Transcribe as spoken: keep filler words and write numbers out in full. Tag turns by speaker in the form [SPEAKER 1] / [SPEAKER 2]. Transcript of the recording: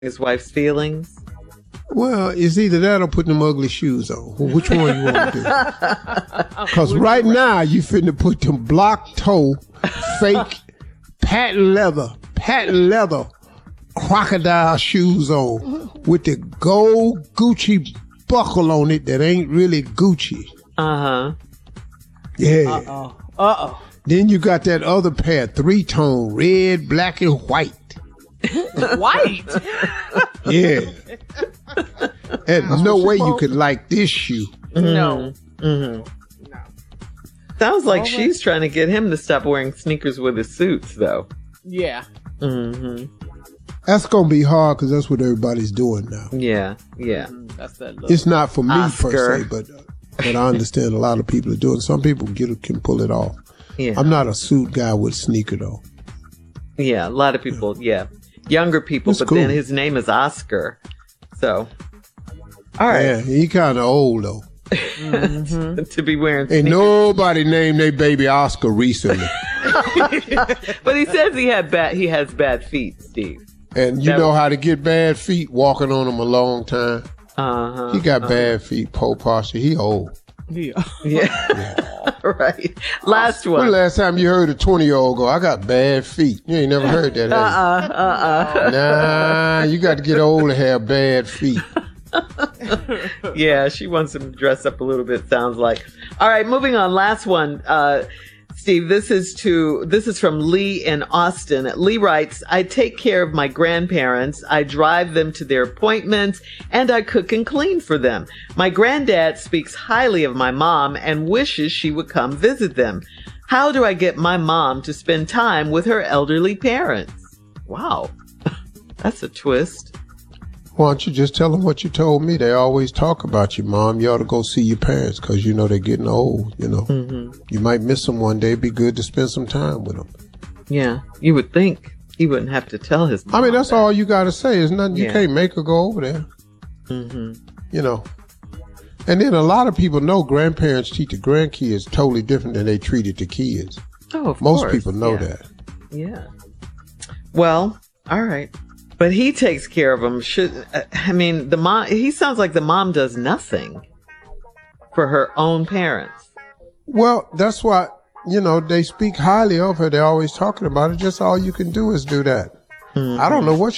[SPEAKER 1] his wife's feelings?
[SPEAKER 2] Well, it's either that or putting them ugly shoes on. Well, which one you want to do? Because right now, you finna put them block toe, fake, patent leather, patent leather crocodile shoes on with the gold Gucci buckle on it that ain't really Gucci.
[SPEAKER 1] Uh-huh.
[SPEAKER 2] Yeah.
[SPEAKER 3] Uh-oh. Uh-oh.
[SPEAKER 2] Then you got that other pair, three-tone, red, black, and white.
[SPEAKER 3] White?
[SPEAKER 2] Yeah. And no way you could like this shoe.
[SPEAKER 3] No.
[SPEAKER 1] Mm-hmm. Sounds like she's trying to get him to stop wearing sneakers with his suits, though.
[SPEAKER 3] Yeah.
[SPEAKER 1] Mm-hmm.
[SPEAKER 2] That's going to be hard because that's what everybody's doing now.
[SPEAKER 1] Yeah, yeah.
[SPEAKER 3] Mm, that's that look.
[SPEAKER 2] It's not for me
[SPEAKER 1] Oscar.
[SPEAKER 2] per se, but but I understand a lot of people are doing it. Some people get can pull it off.
[SPEAKER 1] Yeah.
[SPEAKER 2] I'm not a suit guy with sneaker, though.
[SPEAKER 1] Yeah, a lot of people, yeah. Younger people,
[SPEAKER 2] That's
[SPEAKER 1] but
[SPEAKER 2] cool.
[SPEAKER 1] then his name is Oscar. So, all right.
[SPEAKER 2] Yeah, he kind of old, though.
[SPEAKER 1] Mm-hmm. to be wearing
[SPEAKER 2] Ain't
[SPEAKER 1] sneakers.
[SPEAKER 2] nobody named their baby Oscar recently.
[SPEAKER 1] But he says he had bad, he has bad feet, Steve.
[SPEAKER 2] And you
[SPEAKER 1] That
[SPEAKER 2] know
[SPEAKER 1] was-
[SPEAKER 2] how to get bad feet, walking on them a long time.
[SPEAKER 1] Uh-huh.
[SPEAKER 2] He got bad feet, Poe Posture. He old.
[SPEAKER 3] Yeah.
[SPEAKER 1] Yeah. Right. Last
[SPEAKER 2] When the
[SPEAKER 1] one.
[SPEAKER 2] last time you heard a twenty-year-old go, I got bad feet? You ain't never heard that, have you?
[SPEAKER 1] Uh, uh,
[SPEAKER 2] Nah, you got to get old to have bad feet.
[SPEAKER 1] uh. Yeah, she wants him to dress up a little bit, sounds like. All right, moving on. Last one. Uh, Steve, this is to this is from Lee in Austin. Lee writes, I take care of my grandparents. I drive them to their appointments and I cook and clean for them. My granddad speaks highly of my mom and wishes she would come visit them. How do I get my mom to spend time with her elderly parents? Wow. That's a twist.
[SPEAKER 2] Why don't you just tell them what you told me? They always talk about you, Mom. You ought to go see your parents because you know they're getting old, you know.
[SPEAKER 1] Mm-hmm.
[SPEAKER 2] You might miss them one day. It'd be good to spend some time with them.
[SPEAKER 1] Yeah, you would think he wouldn't have to tell his mom
[SPEAKER 2] I mean, that's
[SPEAKER 1] that.
[SPEAKER 2] all you got to say. There's nothing. You
[SPEAKER 1] Yeah.
[SPEAKER 2] can't make her go over there,
[SPEAKER 1] Mm-hmm.
[SPEAKER 2] you know. And then a lot of people know grandparents treat the grandkids totally different than they treated the kids.
[SPEAKER 1] Oh, of
[SPEAKER 2] Most
[SPEAKER 1] course.
[SPEAKER 2] people know
[SPEAKER 1] Yeah.
[SPEAKER 2] that.
[SPEAKER 1] Yeah. Well, all right. But he takes care of them. Should uh, I mean the mom? He sounds like the mom does nothing for her own parents.
[SPEAKER 2] Well, that's why, you know, they speak highly of her. They're always talking about it. Just all you can do is do that. I don't know what